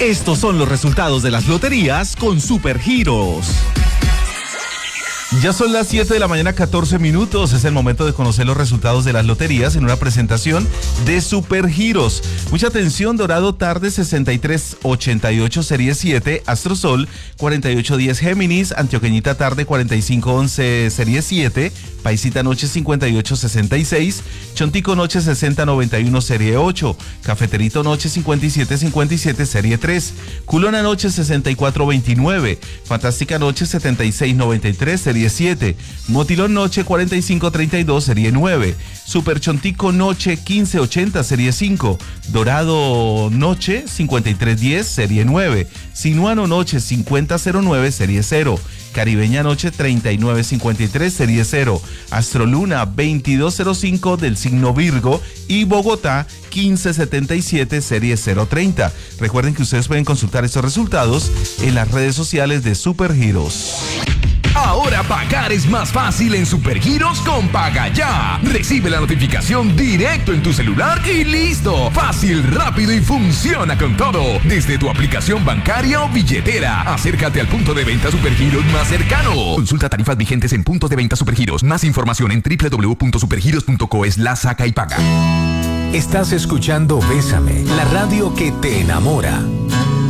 Estos son los resultados de las loterías con Supergiros. Ya son las 7 de la mañana, 14 minutos. Es el momento de conocer los resultados de las loterías en una presentación de Supergiros. Mucha atención: Dorado tarde 6388 serie 7, Astrosol 4810 Géminis, Antioqueñita tarde 4511 serie 7, Paisita noche 5866, Chontico noche 6091 serie 8, Cafeterito noche 5757 serie 3, Culona noche 6429, Fantástica noche 7693 serie 7, Motilón noche 4532 serie 9, Super Chontico noche 1580 serie 5, Dorado noche 5310 serie 9, Sinuano noche 5009 serie 0, Caribeña noche 3953 serie 0, Astroluna 2205 del signo Virgo y Bogotá 1577 serie 030. Recuerden que ustedes pueden consultar estos resultados en las redes sociales de Supergiros. Ahora pagar es más fácil en Supergiros con Paga Ya. Recibe la notificación directo en tu celular y listo. Fácil, rápido y funciona con todo. Desde tu aplicación bancaria o billetera. Acércate al punto de venta Supergiros más cercano. Consulta tarifas vigentes en puntos de venta Supergiros. Más información en www.supergiros.co/saca y paga. Estás escuchando Bésame, la radio que te enamora.